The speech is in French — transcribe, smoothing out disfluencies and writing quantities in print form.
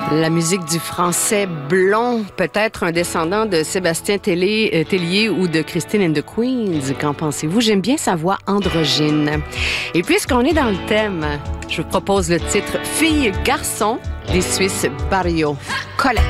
La musique du français blond, peut-être un descendant de Sébastien Tellier ou de Christine and the Queens. Qu'en pensez-vous? J'aime bien sa voix androgyne. Et puisqu'on est dans le thème, je vous propose le titre « Fille-garçon » des Suisses Barrio Colette.